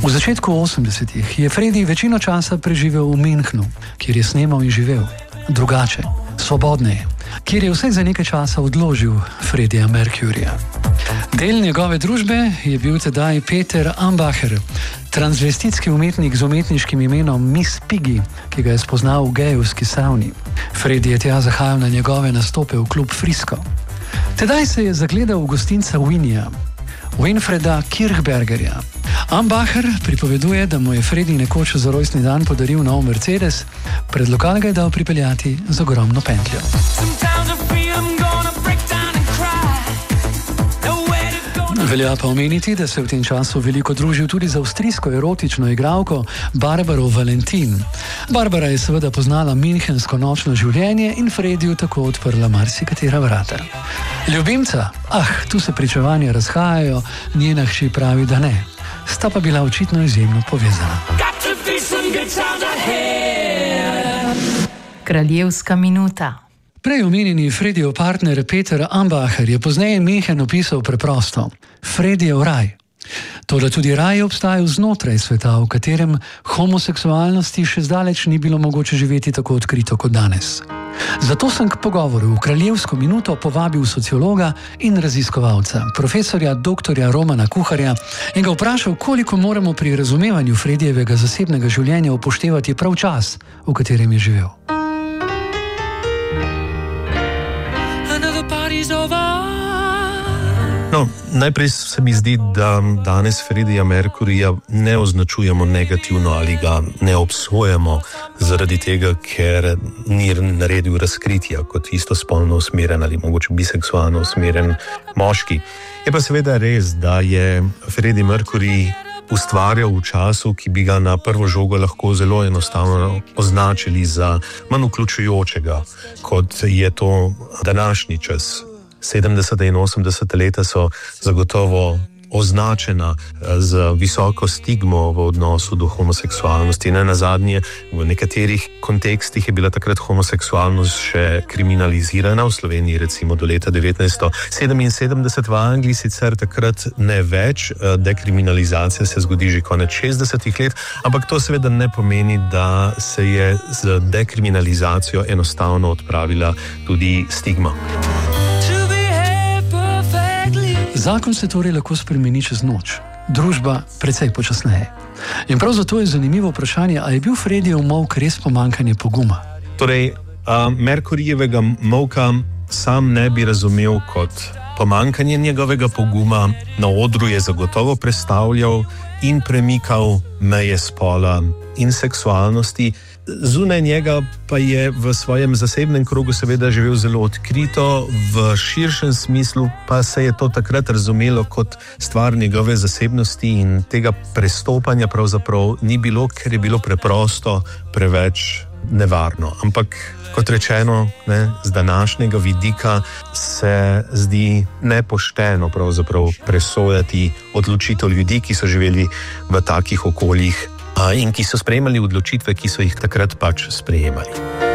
V začetku 80-ih je Freddie večino časa preživel v Münchnu, kjer je snemal in živel. Drugače, svobodneje, kjer je vsaj za nekaj časa odložil Freddija Mercuryja. Del njegove družbe je bil tedaj Peter Ambacher, transvestitski umetnik z umetniškim imenom Miss Piggy, ki ga je spoznal v gejevski savni. Freddie je tja zahajal na njegove nastope v klub Frisco. Tedaj se je zagledal v gostinca Winija, Winfreda Kirchbergerja. Ambacher pripoveduje, da mu je Freddie nekoč za rojstni dan podaril nov Mercedes, pred lokal ga je dal pripeljati z ogromno pentljo. Velja pa omeniti, da se je v tem času veliko družil tudi z avstrijsko erotično igralko Barbaro Valentin. Barbara je seveda poznala münchensko nočno življenje in Freddiju tako odprla marsikatera vrata. Ljubimca? Tu se pričevanja razhajajo, njena hči pravi, da ne. Sta pa bila očitno izjemno povezana. Kraljevska minuta. Prej omenjeni Freddijev partner Peter Ambacher je pozneje München opisal preprosto: Freddijev raj. Toda tudi raj obstaja znotraj sveta, v katerem homoseksualnosti še zdaleč ni bilo mogoče živeti tako odkrito kot danes. Zato sem k pogovoru v Kraljevsko minuto povabil sociologa in raziskovalca, profesorja dr. Romana Kuharja, in ga vprašal, koliko moramo pri razumevanju Freddijevega zasebnega življenja upoštevati prav čas, v katerem je živel. Najprej se mi zdi, da danes Freddija Mercuryja ne označujemo negativno ali ga ne obsojamo zaradi tega, ker ni naredil razkritja kot istospolno usmerjen ali mogoče biseksualno usmerjen moški. Je pa seveda res, da je Freddie Mercury ustvarjal v času, ki bi ga na prvo žogo lahko zelo enostavno označili za manj vključujočega, kot je to današnji čas. 70. in 80. leta so zagotovo označena z visoko stigmo v odnosu do homoseksualnosti. Ne nazadnje, v nekaterih kontekstih je bila takrat homoseksualnost še kriminalizirana, v Sloveniji recimo do leta 1977, v Angliji sicer takrat ne več, dekriminalizacija se zgodi že konec 60. let, ampak to seveda ne pomeni, da se je z dekriminalizacijo enostavno odpravila tudi stigma. Zakon se torej lahko spremeni čez noč, družba precej počasneje. In prav zato je zanimivo vprašanje, ali je bil Freddijev molk res pomanjkanje poguma? Torej, Mercuryjevega molka sam ne bi razumel kot pomanjkanje njegovega poguma. Na odru je zagotovo prestavljal in premikal meje spola in seksualnosti. Zunaj njega pa je v svojem zasebnem krogu seveda živel zelo odkrito, v širšem smislu pa se je to takrat razumelo kot stvar njegove zasebnosti in tega prestopanja pravzaprav ni bilo, ker je bilo preprosto preveč nevarno. Ampak kot rečeno, z današnjega vidika se zdi nepošteno pravzaprav presojati odločitev ljudi, ki so živeli v takih okoljih in ki so sprejemali odločitve, ki so jih takrat pač sprejemali.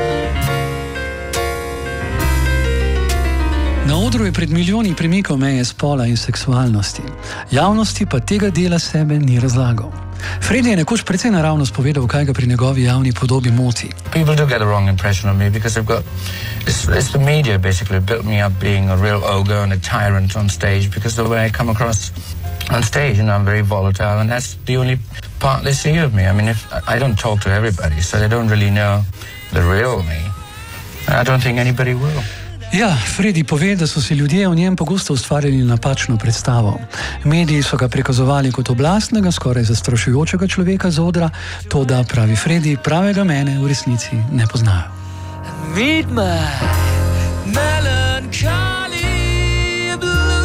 Na odru je pred milijoni premikal meje spola in seksualnosti. Javnosti pa tega dela sebe ni razlagal. Freddie je nekoč precej naravno spovedal, kaj ga pri njegovi javni podobi moti. People do get a wrong impression of me because it's the media basically built me up being a real ogre and a tyrant on stage because the way I come across on stage, I'm very volatile, and that's the only part they see of me. I mean, I don't talk to everybody, so they don't really know the real me. I don't think anybody will. Ja, Freddie pove, da so si ljudje o njem pogosto ustvarjali napačno predstavo. Mediji so ga prikazovali kot oblastnega, skoraj zastrašujočega človeka z odra, to, da pravi Freddie, pravega mene v resnici ne poznajo. Meet my melancholy blues.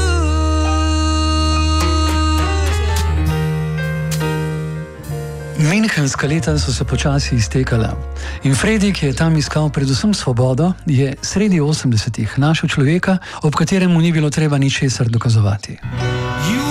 Münchenska leta so se počasi iztekala in Freddie, ki je tam iskal predvsem svobodo, je sredi 80-ih našel človeka, ob katerem mu ni bilo treba ničesar dokazovati.